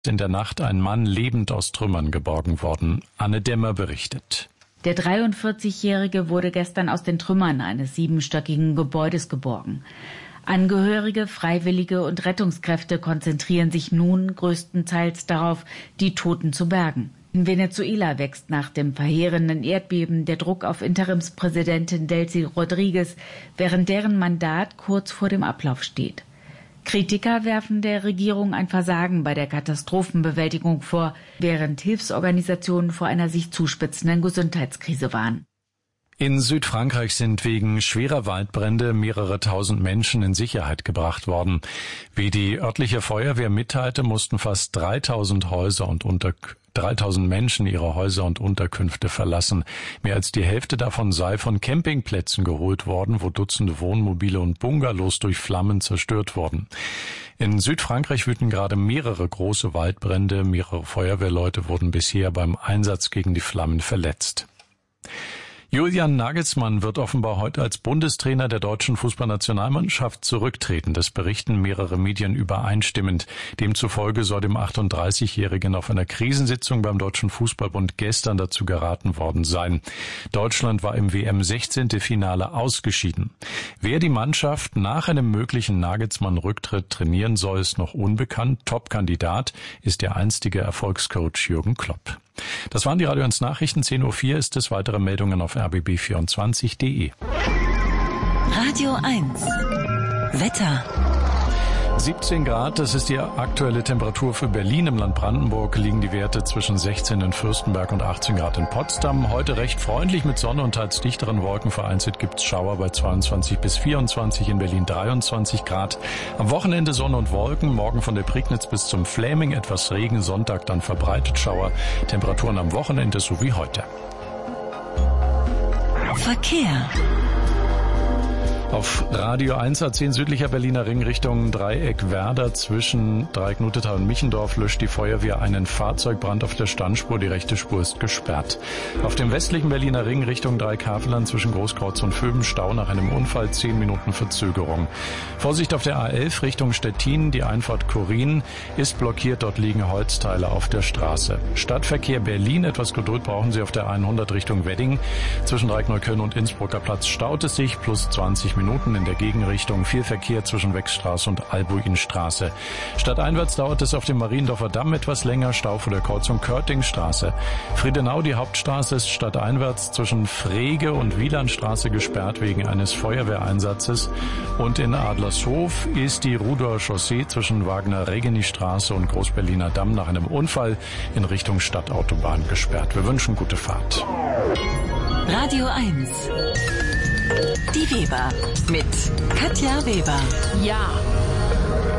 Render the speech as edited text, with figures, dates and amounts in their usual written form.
in der Nacht ein Mann lebend aus Trümmern geborgen worden. Anne Dämmer berichtet. Der 43-Jährige wurde gestern aus den Trümmern eines 7-stöckigen Gebäudes geborgen. Angehörige, Freiwillige und Rettungskräfte konzentrieren sich nun größtenteils darauf, die Toten zu bergen. In Venezuela wächst nach dem verheerenden Erdbeben der Druck auf Interimspräsidentin Delcy Rodriguez, während deren Mandat kurz vor dem Ablauf steht. Kritiker werfen der Regierung ein Versagen bei der Katastrophenbewältigung vor, während Hilfsorganisationen vor einer sich zuspitzenden Gesundheitskrise warnen. In Südfrankreich sind wegen schwerer Waldbrände mehrere tausend Menschen in Sicherheit gebracht worden. Wie die örtliche Feuerwehr mitteilte, mussten fast 3000 Menschen ihre Häuser und Unterkünfte verlassen. Mehr als die Hälfte davon sei von Campingplätzen geholt worden, wo Dutzende Wohnmobile und Bungalows durch Flammen zerstört wurden. In Südfrankreich wüten gerade mehrere große Waldbrände. Mehrere Feuerwehrleute wurden bisher beim Einsatz gegen die Flammen verletzt. Julian Nagelsmann wird offenbar heute als Bundestrainer der deutschen Fußballnationalmannschaft zurücktreten. Das berichten mehrere Medien übereinstimmend. Demzufolge soll dem 38-Jährigen auf einer Krisensitzung beim Deutschen Fußballbund gestern dazu geraten worden sein. Deutschland war im WM-16-Finale ausgeschieden. Wer die Mannschaft nach einem möglichen Nagelsmann-Rücktritt trainieren soll, ist noch unbekannt. Top-Kandidat ist der einstige Erfolgscoach Jürgen Klopp. Das waren die Radio 1 Nachrichten. 10:04 Uhr ist es. Weitere Meldungen auf rbb24.de. Radio 1 Wetter. 17 Grad, das ist die aktuelle Temperatur für Berlin. Im Land Brandenburg liegen die Werte zwischen 16 in Fürstenberg und 18 Grad in Potsdam. Heute recht freundlich mit Sonne und teils dichteren Wolken. Vereinzelt gibt's Schauer bei 22 bis 24, in Berlin 23 Grad. Am Wochenende Sonne und Wolken, morgen von der Prignitz bis zum Fläming etwas Regen, Sonntag dann verbreitet Schauer. Temperaturen am Wochenende so wie heute. Verkehr. Auf Radio 1 A10 südlicher Berliner Ring Richtung Dreieck Werder zwischen Dreieck Nuttetal und Michendorf löscht die Feuerwehr einen Fahrzeugbrand auf der Standspur. Die rechte Spur ist gesperrt. Auf dem westlichen Berliner Ring Richtung Dreieck Havelland zwischen Großkreuz und Vöben Stau nach einem Unfall, 10 Minuten Verzögerung. Vorsicht auf der A11 Richtung Stettin, die Einfahrt Chorin ist blockiert. Dort liegen Holzteile auf der Straße. Stadtverkehr Berlin, etwas Geduld brauchen Sie auf der 100 Richtung Wedding. Zwischen Dreieck Neukölln und Innsbrucker Platz staut es sich, plus 20 Minuten in der Gegenrichtung, viel Verkehr zwischen Wechstraße und Albuinstraße. Stadteinwärts dauert es auf dem Mariendorfer Damm etwas länger, Stau vor der Kreuzung Körtingstraße. Friedenau, die Hauptstraße, ist stadteinwärts zwischen Frege und Wielandstraße gesperrt wegen eines Feuerwehreinsatzes. Und in Adlershof ist die Rudower Chaussee zwischen Wagner-Regeni-Straße und Großberliner Damm nach einem Unfall in Richtung Stadtautobahn gesperrt. Wir wünschen gute Fahrt. Radio 1 Die Weber mit Katja Weber. Ja.